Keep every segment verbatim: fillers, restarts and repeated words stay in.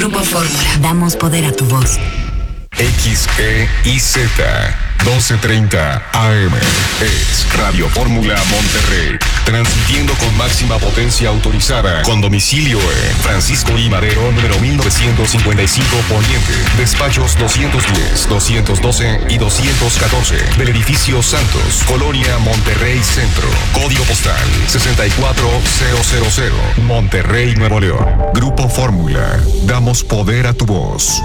Grupo Fórmula. Damos poder a tu voz. X E I Z doce treinta A M es Radio Fórmula Monterrey, transmitiendo con máxima potencia autorizada, con domicilio en Francisco I. Madero, número mil novecientos cincuenta y cinco Poniente, despachos doscientos diez, doscientos doce y doscientos catorce, del edificio Santos, Colonia Monterrey Centro, código postal sesenta y cuatro mil, Monterrey, Nuevo León. Grupo Fórmula, damos poder a tu voz.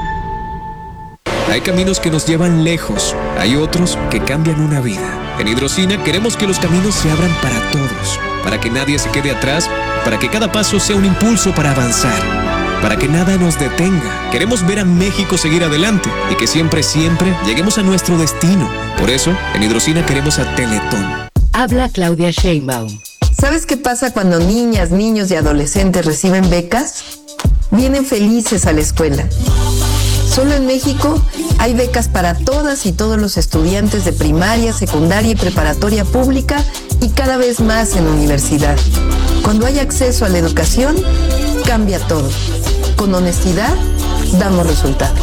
Hay caminos que nos llevan lejos, hay otros que cambian una vida. En Hidrocina queremos que los caminos se abran para todos, para que nadie se quede atrás, para que cada paso sea un impulso para avanzar, para que nada nos detenga. Queremos ver a México seguir adelante y que siempre, siempre lleguemos a nuestro destino. Por eso, en Hidrocina queremos a Teletón. Habla Claudia Sheinbaum. ¿Sabes qué pasa cuando niñas, niños y adolescentes reciben becas? Vienen felices a la escuela. Solo en México hay becas para todas y todos los estudiantes de primaria, secundaria y preparatoria pública y cada vez más en universidad. Cuando hay acceso a la educación, cambia todo. Con honestidad, damos resultados.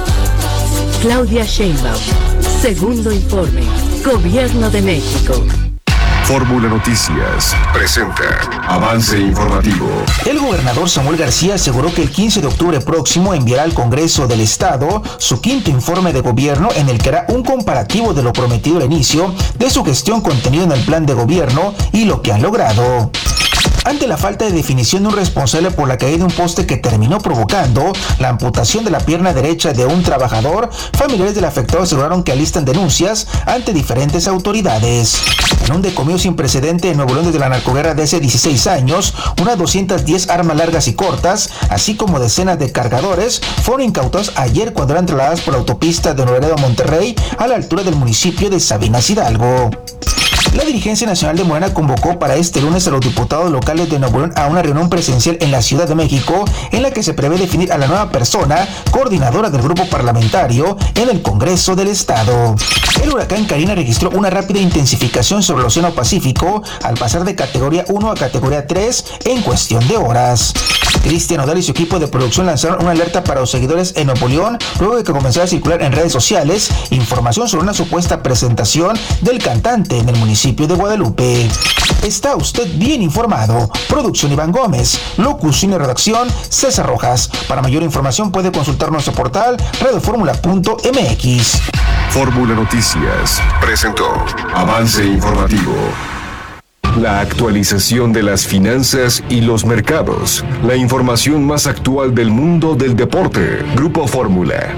Claudia Sheinbaum. Segundo informe. Gobierno de México. Fórmula Noticias presenta Avance Informativo. El gobernador Samuel García aseguró que el quince de octubre próximo enviará al Congreso del Estado su quinto informe de gobierno en el que hará un comparativo de lo prometido al inicio de su gestión contenido en el plan de gobierno y lo que han logrado. Ante la falta de definición de un responsable por la caída de un poste que terminó provocando la amputación de la pierna derecha de un trabajador, familiares del afectado aseguraron que alistan denuncias ante diferentes autoridades. En un decomiso sin precedente en Nuevo León desde la narcoguerra de hace dieciséis años, unas doscientas diez armas largas y cortas, así como decenas de cargadores, fueron incautados ayer cuando eran trasladadas por la autopista de Nuevo Laredo a Monterrey a la altura del municipio de Sabinas Hidalgo. La dirigencia nacional de Morena convocó para este lunes a los diputados locales de Nuevo León a una reunión presencial en la Ciudad de México, en la que se prevé definir a la nueva persona coordinadora del grupo parlamentario en el Congreso del Estado. El huracán Karina registró una rápida intensificación sobre el Océano Pacífico al pasar de categoría uno a categoría tres en cuestión de horas. Cristian Nodal y su equipo de producción lanzaron una alerta para los seguidores en Nuevo León luego de que comenzara a circular en redes sociales información sobre una supuesta presentación del cantante en el municipio de Guadalupe. Está usted bien informado. Producción Iván Gómez. Locución y redacción César Rojas. Para mayor información puede consultar nuestro portal radioformula punto m x. Fórmula Noticias presentó Avance Informativo. La actualización de las finanzas y los mercados. La información más actual del mundo del deporte. Grupo Fórmula.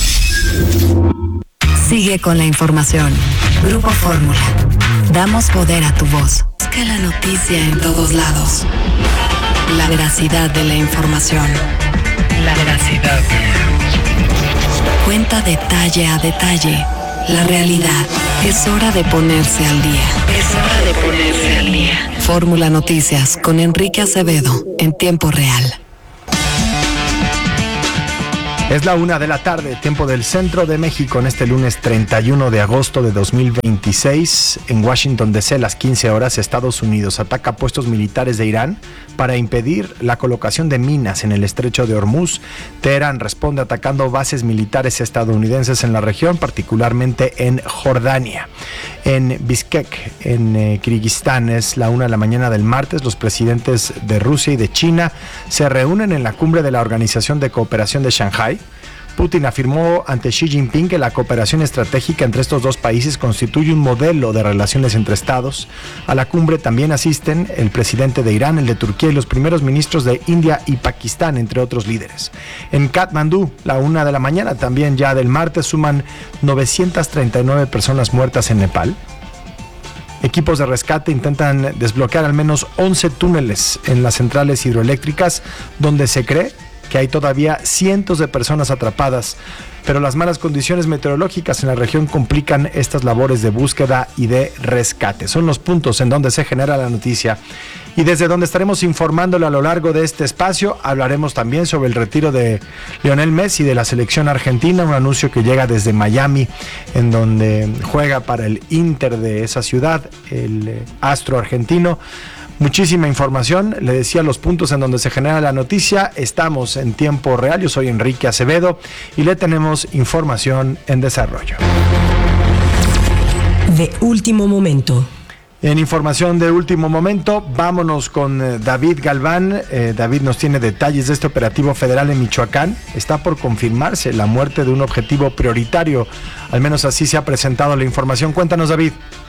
Sigue con la información. Grupo Fórmula. Damos poder a tu voz. Busca la noticia en todos lados. La veracidad de la información. La veracidad. Cuenta detalle a detalle la realidad. Es hora de ponerse al día. Es hora de ponerse al día. Fórmula Noticias con Enrique Acevedo en tiempo real. Es la una de la tarde, tiempo del centro de México, en este lunes treinta y uno de agosto de dos mil veintiséis. En Washington, D C, a las quince horas, Estados Unidos ataca puestos militares de Irán para impedir la colocación de minas en el estrecho de Hormuz. Teherán responde atacando bases militares estadounidenses en la región, particularmente en Jordania. En Bishkek, en eh, Kirguistán, es la una de la mañana del martes. Los presidentes de Rusia y de China se reúnen en la cumbre de la Organización de Cooperación de Shanghái. Putin afirmó ante Xi Jinping que la cooperación estratégica entre estos dos países constituye un modelo de relaciones entre estados. A la cumbre también asisten el presidente de Irán, el de Turquía y los primeros ministros de India y Pakistán, entre otros líderes. En Katmandú, la una de la mañana también ya del martes, suman novecientas treinta y nueve personas muertas en Nepal. Equipos de rescate intentan desbloquear al menos once túneles en las centrales hidroeléctricas, donde se cree que hay todavía cientos de personas atrapadas, pero las malas condiciones meteorológicas en la región complican estas labores de búsqueda y de rescate. Son los puntos en donde se genera la noticia y desde donde estaremos informándole a lo largo de este espacio. Hablaremos también sobre el retiro de Lionel Messi de la selección argentina, un anuncio que llega desde Miami, en donde juega para el Inter de esa ciudad, el astro argentino. Muchísima información, le decía los puntos en donde se genera la noticia, estamos en tiempo real, yo soy Enrique Acevedo y le tenemos información en desarrollo. De último momento. En información de último momento, vámonos con eh, David Galván. Eh, David nos tiene detalles de este operativo federal en Michoacán. Está por confirmarse la muerte de un objetivo prioritario, al menos así se ha presentado la información. Cuéntanos, David.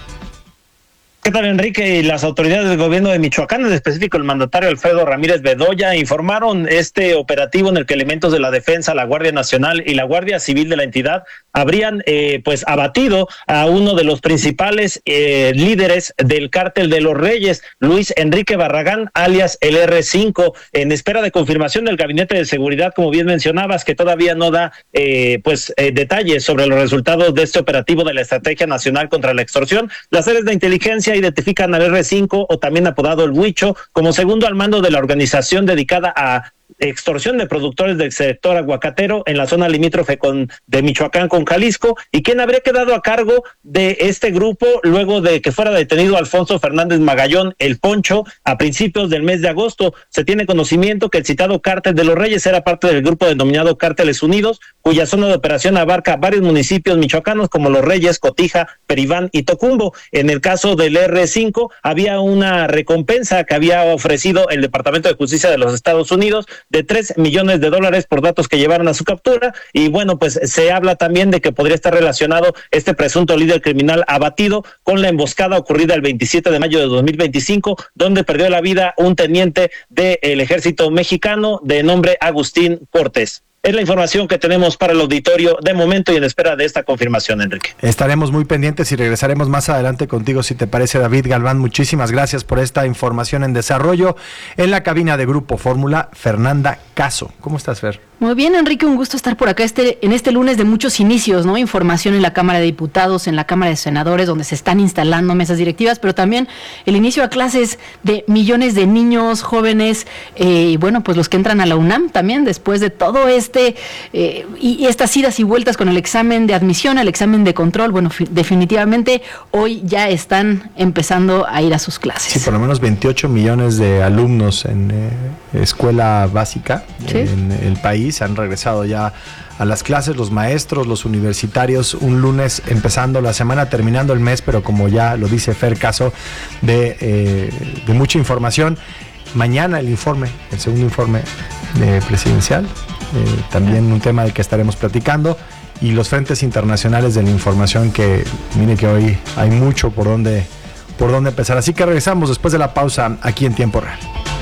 ¿Qué tal, Enrique? Y las autoridades del gobierno de Michoacán, en específico el mandatario Alfredo Ramírez Bedoya, informaron este operativo en el que elementos de la defensa, la Guardia Nacional y la Guardia Civil de la entidad habrían eh, pues abatido a uno de los principales eh, líderes del cártel de los Reyes, Luis Enrique Barragán, alias el erre cinco, en espera de confirmación del Gabinete de Seguridad, como bien mencionabas, que todavía no da eh, pues eh, detalles sobre los resultados de este operativo de la Estrategia Nacional contra la Extorsión. Las áreas de inteligencia identifican al erre cinco, o también apodado el Huicho, como segundo al mando de la organización dedicada a extorsión de productores del sector aguacatero en la zona limítrofe con, de Michoacán con Jalisco, y quien habría quedado a cargo de este grupo luego de que fuera detenido Alfonso Fernández Magallón, el Poncho, a principios del mes de agosto. Se tiene conocimiento que el citado Cártel de los Reyes era parte del grupo denominado Cárteles Unidos, cuya zona de operación abarca varios municipios michoacanos como Los Reyes, Cotija, Peribán y Tocumbo. En el caso del erre cinco había una recompensa que había ofrecido el Departamento de Justicia de los Estados Unidos de tres millones de dólares por datos que llevaron a su captura, y bueno, pues se habla también de que podría estar relacionado este presunto líder criminal abatido con la emboscada ocurrida el veintisiete de mayo de dos mil veinticinco, donde perdió la vida un teniente del ejército mexicano de nombre Agustín Cortés. Es la información que tenemos para el auditorio de momento y en espera de esta confirmación, Enrique. Estaremos muy pendientes y regresaremos más adelante contigo, si te parece, David Galván. Muchísimas gracias por esta información en desarrollo. En la cabina de Grupo Fórmula, Fernanda Caso. ¿Cómo estás, Fer? Muy bien, Enrique, un gusto estar por acá este en este lunes de muchos inicios, ¿no? Información en la Cámara de Diputados, en la Cámara de Senadores, donde se están instalando mesas directivas, pero también el inicio a clases de millones de niños, jóvenes, eh, y bueno, pues los que entran a la UNAM también, después de todo este, eh, y, y estas idas y vueltas con el examen de admisión, el examen de control, bueno, fi- definitivamente hoy ya están empezando a ir a sus clases. Sí, por lo menos veintiocho millones de alumnos en eh, escuela básica, ¿sí?, en el país han regresado ya a las clases, los maestros, los universitarios, un lunes empezando la semana, terminando el mes, pero como ya lo dice Fer Caso, de, eh, de mucha información. Mañana el informe, el segundo informe eh, presidencial, eh, también un tema del que estaremos platicando, y los frentes internacionales de la información, que mire que hoy hay mucho por donde, por donde empezar. Así que regresamos después de la pausa aquí en Tiempo Real.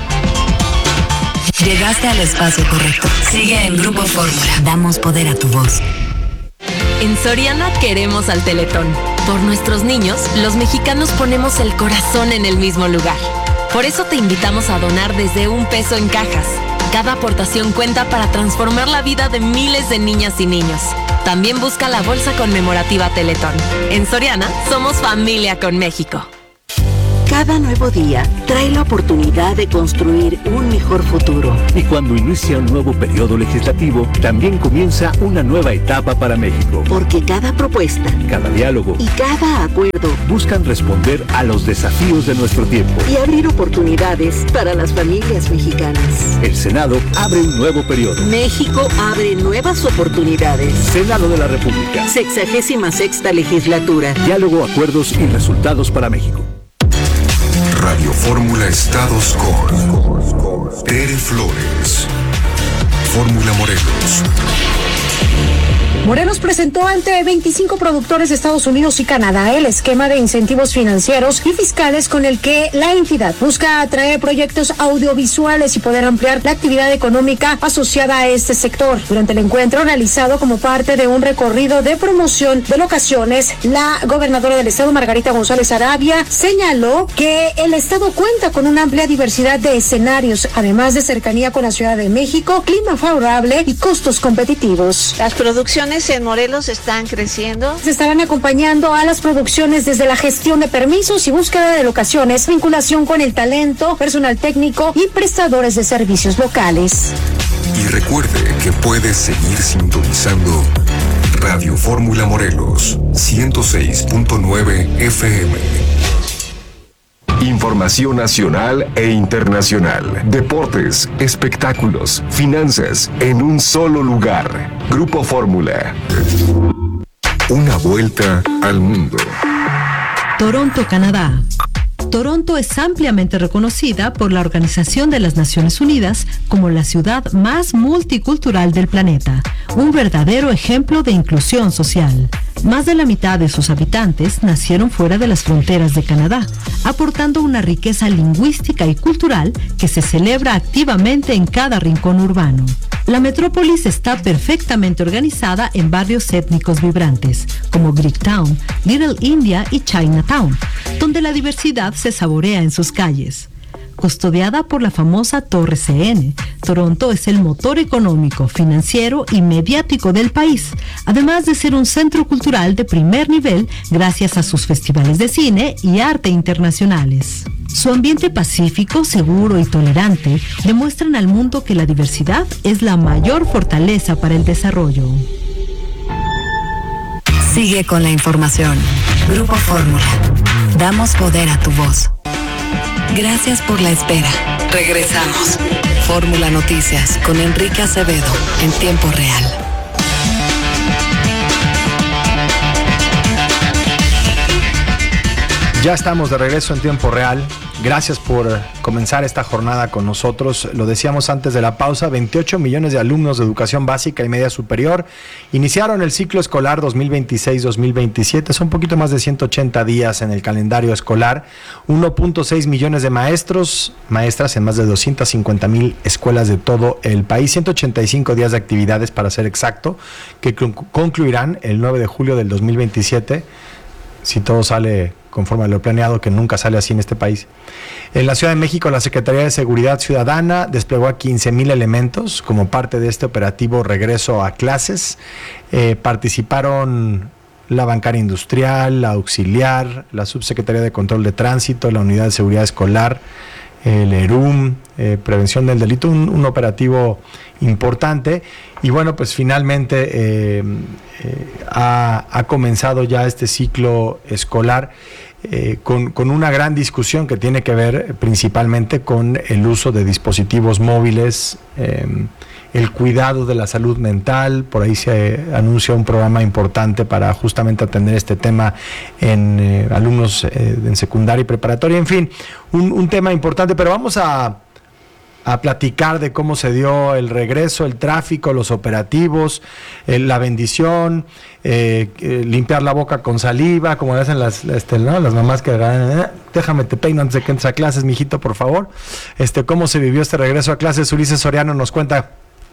Llegaste al espacio correcto. Sigue en Grupo Fórmula. Damos poder a tu voz. En Soriana queremos al Teletón. Por nuestros niños, los mexicanos ponemos el corazón en el mismo lugar. Por eso te invitamos a donar desde un peso en cajas. Cada aportación cuenta para transformar la vida de miles de niñas y niños. También busca la bolsa conmemorativa Teletón. En Soriana, somos familia con México. Cada nuevo día trae la oportunidad de construir un mejor futuro. Y cuando inicia un nuevo periodo legislativo, también comienza una nueva etapa para México. Porque cada propuesta, cada diálogo y cada acuerdo buscan responder a los desafíos de nuestro tiempo y abrir oportunidades para las familias mexicanas. El Senado abre un nuevo periodo. México abre nuevas oportunidades. Senado de la República. Sexagésima sexta legislatura. Diálogo, acuerdos y resultados para México. Radio Fórmula Estados con Tere Flores. Fórmula Morelos. Morelos presentó ante veinticinco productores de Estados Unidos y Canadá el esquema de incentivos financieros y fiscales con el que la entidad busca atraer proyectos audiovisuales y poder ampliar la actividad económica asociada a este sector. Durante el encuentro realizado como parte de un recorrido de promoción de locaciones, la gobernadora del estado, Margarita González Arabia, señaló que el estado cuenta con una amplia diversidad de escenarios, además de cercanía con la Ciudad de México, clima favorable y costos competitivos. Las producciones en Morelos están creciendo. Se estarán acompañando a las producciones desde la gestión de permisos y búsqueda de locaciones, vinculación con el talento, personal técnico y prestadores de servicios locales. Y recuerde que puedes seguir sintonizando Radio Fórmula Morelos ciento seis punto nueve F M. Información nacional e internacional, deportes, espectáculos, finanzas, en un solo lugar. Grupo Fórmula. Una vuelta al mundo. Toronto, Canadá. Toronto es ampliamente reconocida por la Organización de las Naciones Unidas como la ciudad más multicultural del planeta, un verdadero ejemplo de inclusión social. Más de la mitad de sus habitantes nacieron fuera de las fronteras de Canadá, aportando una riqueza lingüística y cultural que se celebra activamente en cada rincón urbano. La metrópolis está perfectamente organizada en barrios étnicos vibrantes, como Greektown, Little India y Chinatown, donde la diversidad se saborea en sus calles. Custodiada por la famosa Torre C N, Toronto es el motor económico, financiero y mediático del país, además de ser un centro cultural de primer nivel gracias a sus festivales de cine y arte internacionales. Su ambiente pacífico, seguro y tolerante demuestran al mundo que la diversidad es la mayor fortaleza para el desarrollo. Sigue con la información. Grupo Fórmula. Damos poder a tu voz. Gracias por la espera. Regresamos. Fórmula Noticias con Enrique Acevedo en tiempo real. Ya estamos de regreso en tiempo real. Gracias por comenzar esta jornada con nosotros. Lo decíamos antes de la pausa, veintiocho millones de alumnos de educación básica y media superior iniciaron el ciclo escolar dos mil veintiséis dos mil veintisiete. Son un poquito más de ciento ochenta días en el calendario escolar. uno punto seis millones de maestros, maestras en más de doscientas cincuenta mil escuelas de todo el país. ciento ochenta y cinco días de actividades, para ser exacto, que concluirán el nueve de julio del dos mil veintisiete. Si todo sale conforme a lo planeado, que nunca sale así en este país. En la Ciudad de México, la Secretaría de Seguridad Ciudadana desplegó a quince mil elementos como parte de este operativo Regreso a Clases. Eh, participaron la Bancaria Industrial, la Auxiliar, la Subsecretaría de Control de Tránsito, la Unidad de Seguridad Escolar, el ERUM, eh, Prevención del Delito, un, un operativo importante. Y bueno, pues finalmente eh, eh, ha, ha comenzado ya este ciclo escolar eh, con, con una gran discusión que tiene que ver principalmente con el uso de dispositivos móviles, eh, el cuidado de la salud mental. Por ahí se anuncia un programa importante para justamente atender este tema en eh, alumnos eh, en secundaria y preparatoria. En fin, un, un tema importante, pero vamos a, a platicar de cómo se dio el regreso, el tráfico, los operativos, eh, la bendición, eh, eh, limpiar la boca con saliva, como hacen las, este, ¿no? las mamás que eh, déjame te peino antes de que entres a clases, mijito, por favor. Este, ¿cómo se vivió este regreso a clases? Ulises Soriano nos cuenta.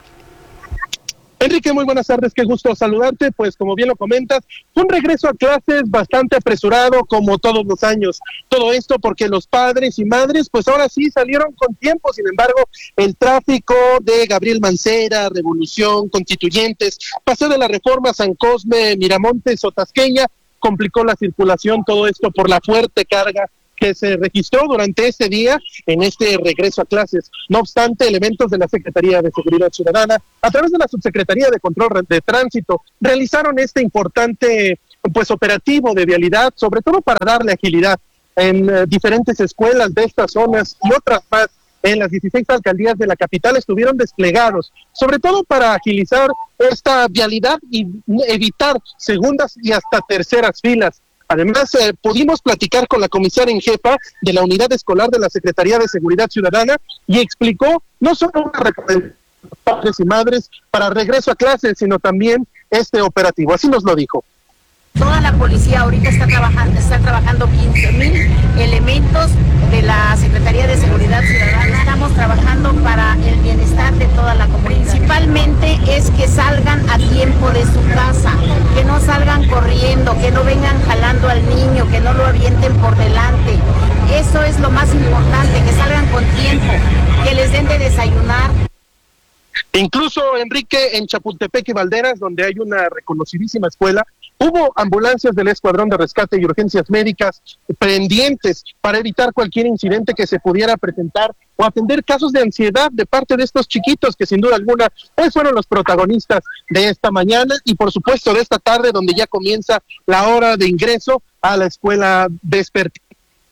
Enrique, muy buenas tardes, qué gusto saludarte. Pues como bien lo comentas, un regreso a clases bastante apresurado como todos los años. Todo esto porque los padres y madres pues ahora sí salieron con tiempo. Sin embargo, el tráfico de Gabriel Mancera, Revolución, Constituyentes, Paseo de la Reforma, San Cosme, Miramontes o Tasqueña complicó la circulación. Todo esto por la fuerte carga que se registró durante este día en este regreso a clases. No obstante, elementos de la Secretaría de Seguridad Ciudadana, a través de la Subsecretaría de Control de Tránsito, realizaron este importante pues operativo de vialidad, sobre todo para darle agilidad en uh, diferentes escuelas de estas zonas y otras más en las dieciséis alcaldías de la capital estuvieron desplegados, sobre todo para agilizar esta vialidad y evitar segundas y hasta terceras filas. Además, eh, pudimos platicar con la comisaria en jefa de la unidad escolar de la Secretaría de Seguridad Ciudadana y explicó no solo una recomendación para padres y madres para regreso a clases, sino también este operativo. Así nos lo dijo. Toda la policía ahorita está trabajando, está trabajando quince mil elementos de la Secretaría de Seguridad Ciudadana. Estamos trabajando para el bienestar de toda la comunidad. Principalmente es que salgan a tiempo de su casa, que no salgan corriendo, que no vengan jalando al niño, que no lo avienten por delante. Eso es lo más importante, que salgan con tiempo, que les den de desayunar. Incluso, Enrique, en Chapultepec y Valderas, donde hay una reconocidísima escuela, hubo ambulancias del Escuadrón de Rescate y Urgencias Médicas pendientes para evitar cualquier incidente que se pudiera presentar o atender casos de ansiedad de parte de estos chiquitos que sin duda alguna pues fueron los protagonistas de esta mañana y por supuesto de esta tarde, donde ya comienza la hora de ingreso a la escuela vespertina.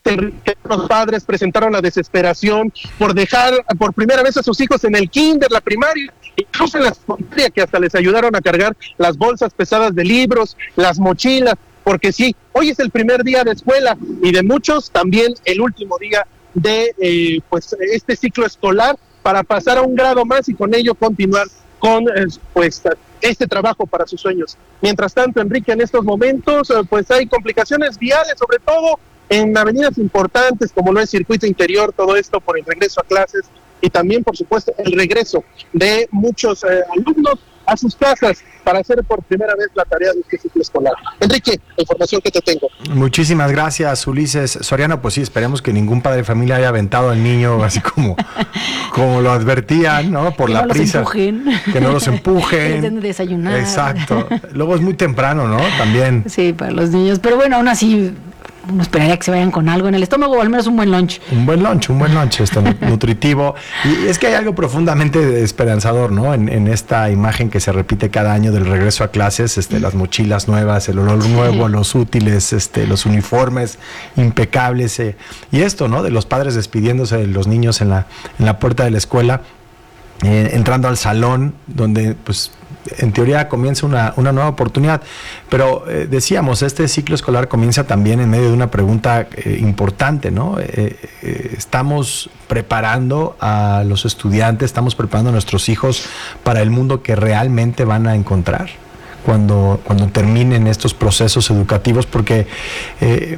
Los padres presentaron la desesperación por dejar por primera vez a sus hijos en el kinder, la primaria, incluso en la secundaria, que hasta les ayudaron a cargar las bolsas pesadas de libros, las mochilas, porque sí, hoy es el primer día de escuela y de muchos también el último día de eh, pues este ciclo escolar, para pasar a un grado más y con ello continuar con eh, pues este trabajo para sus sueños. Mientras tanto, Enrique, en estos momentos eh, pues hay complicaciones viales, sobre todo en avenidas importantes como lo es Circuito Interior, todo esto por el regreso a clases y también, por supuesto, el regreso de muchos eh, alumnos a sus casas para hacer por primera vez la tarea de este ciclo escolar. Enrique, la información que te tengo. Muchísimas gracias, Ulises Soriano. Pues sí, esperemos que ningún padre de familia haya aventado al niño así como, como lo advertían, ¿no? Por que la no prisa. Los empujen. Que no los empujen. Que les den de desayunar. Exacto. Luego es muy temprano, ¿no? También. Sí, para los niños. Pero bueno, aún así, uno esperaría que se vayan con algo en el estómago, o al menos un buen lunch. Un buen lunch, un buen lunch, este, nutritivo. Y es que hay algo profundamente esperanzador, ¿no? En, en esta imagen que se repite cada año del regreso a clases, este, las mochilas nuevas, el olor nuevo, los útiles, este, los uniformes impecables, eh, y esto, ¿no? De los padres despidiéndose de los niños en la, en la puerta de la escuela, eh, entrando al salón, donde, pues, en teoría comienza una, una nueva oportunidad, pero eh, decíamos, este ciclo escolar comienza también en medio de una pregunta eh, importante, ¿no? Eh, eh, estamos preparando a los estudiantes, estamos preparando a nuestros hijos para el mundo que realmente van a encontrar cuando, cuando terminen estos procesos educativos, porque eh,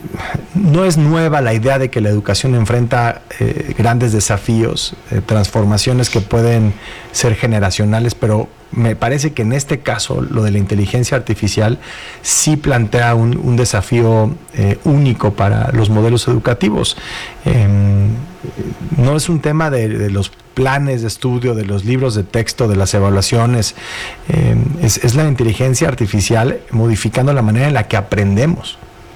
no es nueva la idea de que la educación enfrenta eh, grandes desafíos, eh, transformaciones que pueden ser generacionales, pero me parece que en este caso lo de la inteligencia artificial sí plantea un, un desafío eh, único para los modelos educativos. Eh, no es un tema de, de los planes de estudio, de los libros de texto, de las evaluaciones, eh, es, es la inteligencia artificial modificando la manera en la que aprendemos,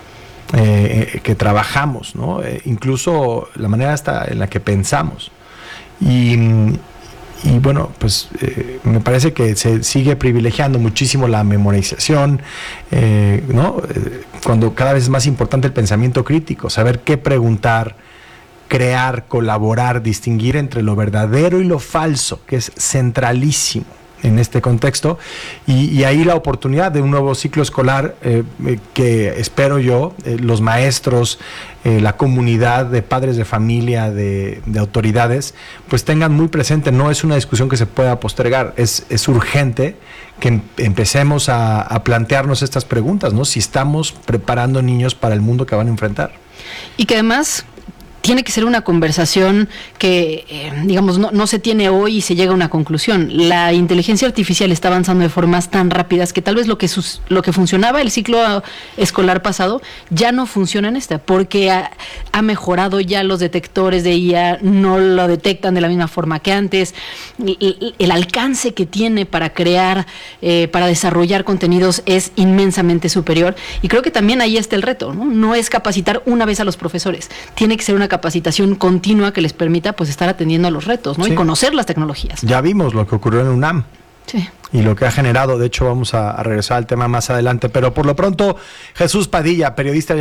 eh, que trabajamos, ¿no? Eh, incluso la manera hasta en la que pensamos. Y Y bueno, pues eh, me parece que se sigue privilegiando muchísimo la memorización, eh, ¿no? Eh, cuando cada vez es más importante el pensamiento crítico, saber qué preguntar, crear, colaborar, distinguir entre lo verdadero y lo falso, que es centralísimo en este contexto, y, y ahí la oportunidad de un nuevo ciclo escolar eh, eh, que espero yo, eh, los maestros, eh, la comunidad de padres de familia, de, de autoridades, pues tengan muy presente. No es una discusión que se pueda postergar, es, es urgente que em, empecemos a, a plantearnos estas preguntas, ¿no? Si estamos preparando niños para el mundo que van a enfrentar. Y que además tiene que ser una conversación que, eh, digamos, no, no se tiene hoy y se llega a una conclusión. La inteligencia artificial está avanzando de formas tan rápidas que tal vez lo que sus, lo que funcionaba el ciclo escolar pasado ya no funciona en esta, porque ha, ha mejorado ya los detectores de I A, no lo detectan de la misma forma que antes. El, el alcance que tiene para crear, eh, para desarrollar contenidos es inmensamente superior. Y creo que también ahí está el reto, ¿no? No es capacitar una vez a los profesores, tiene que ser una capacitación continua que les permita pues estar atendiendo a los retos, ¿no? Sí. Y conocer las tecnologías. Ya vimos lo que ocurrió en UNAM. Sí. Y lo que ha generado, de hecho vamos a, a regresar al tema más adelante, pero por lo pronto Jesús Padilla, periodista